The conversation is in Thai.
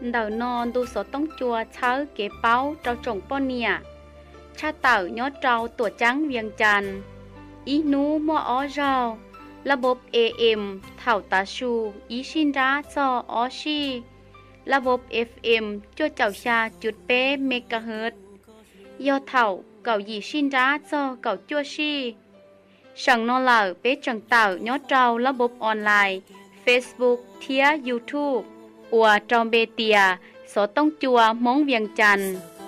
đầm đầu non tu số tông chùa cháo kế báo trao trồng po nịa cha tàu nhót trao tổ trắng viêng tràn ý nú mua ó rau ระบบ AM เท่าตาชูอีชินราซอออชีระบบ FM จั่วเจ้าชาจุดเป๊เมกะเฮิรตซ์ยอเท่าเก่าหยีชินราซอเก่าจั่วชีสั่งนอเหล่าเป๊จังเต่ายอดเจ้าระบบออนไลน์ Facebook เทีย YouTube อัวจอมเบเตียสอต้องจัวมงเวียงจันทน์